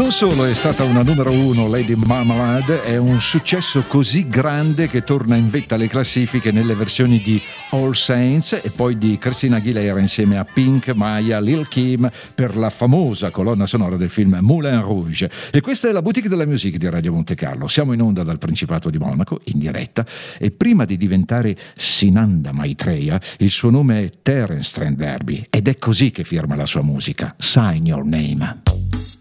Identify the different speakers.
Speaker 1: Non solo è stata una numero uno Lady Marmalade, è un successo così grande che torna in vetta alle classifiche nelle versioni di All Saints e poi di Christina Aguilera insieme a Pink, Maya, Lil Kim per la famosa colonna sonora del film Moulin Rouge. E questa è la Boutique della Musique di Radio Monte Carlo. Siamo in onda dal Principato di Monaco, in diretta, e prima di diventare Sinanda Maitreya, il suo nome è Terence Trent D'Arby ed è così che firma la sua musica, Sign Your Name.